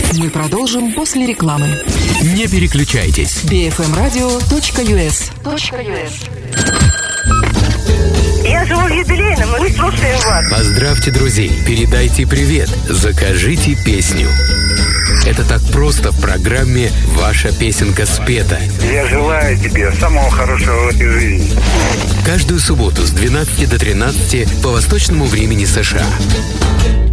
Мы продолжим после рекламы. Не переключайтесь. bfmradio.us. Я живу в юбилейном, и мы слушаем вас. Поздравьте друзей, передайте привет, закажите песню. Это так просто в программе «Ваша песенка спета». Я желаю тебе самого хорошего в этой жизни. Каждую субботу с 12 до 13 по восточному времени США.